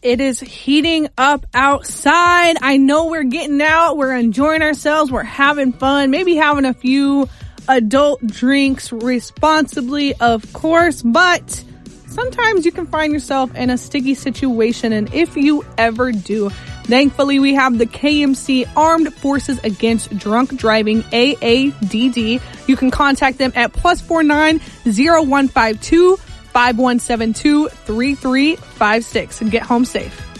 It is heating up outside. I know we're getting out. We're enjoying ourselves. We're having fun. Maybe having a few adult drinks responsibly, of course. But sometimes you can find yourself in a sticky situation. And if you ever do, thankfully we have the KMC Armed Forces Against Drunk Driving, AADD. You can contact them at +49 0152 5172 3356 and get home safe.